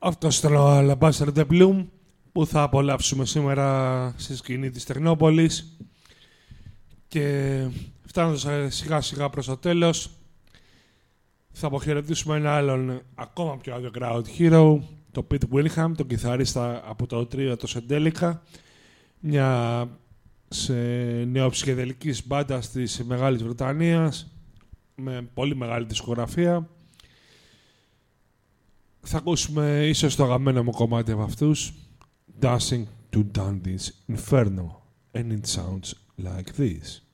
Αυτό ήταν ο Alabaster The Bloom που θα απολαύσουμε σήμερα στη σκηνή της Τεχνόπολης. Και φτάνοντας σιγά σιγά προς το τέλος, θα αποχαιρετήσουμε ένα άλλον ακόμα πιο underground hero, το Pete Wilhelm, τον κιθαρίστα από το τρίο το Sendelica, μια νεοψυχεδελικής μπάντα της Μεγάλης Βρετανίας με πολύ μεγάλη δισκογραφία. Θα ακούσουμε ίσως το αγαπημένο μου κομμάτι από αυτούς, Dancing to Dante's Inferno, and it sounds like this.